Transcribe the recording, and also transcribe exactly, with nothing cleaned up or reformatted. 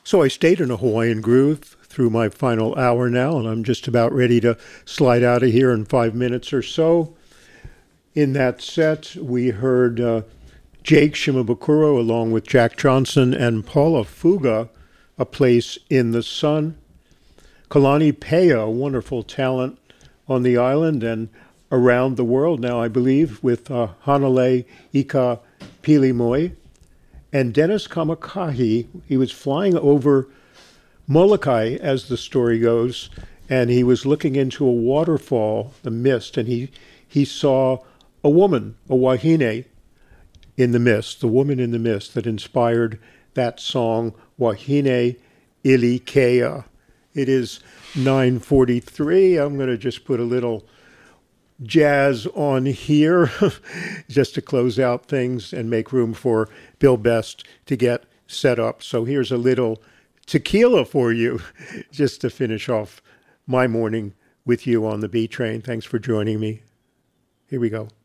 So I stayed in a Hawaiian groove through my final hour now, and I'm just about ready to slide out of here in five minutes or so. In that set, we heard uh, Jake Shimabukuro along with Jack Johnson and Paula Fuga, A Place in the Sun. Kalani Pea, wonderful talent on the island and around the world now, I believe, with uh, Hanalei Ika Pilimoi. And Dennis Kamakahi, he was flying over Molokai, as the story goes, and he was looking into a waterfall, the mist, and he, he saw a woman, a wahine, in the mist, the woman in the mist that inspired that song, Wahine Ilikea. It is nine forty-three. I'm going to just put a little jazz on here just to close out things and make room for Bill Best to get set up. So here's a little tequila for you just to finish off my morning with you on the B Train. Thanks for joining me. Here we go.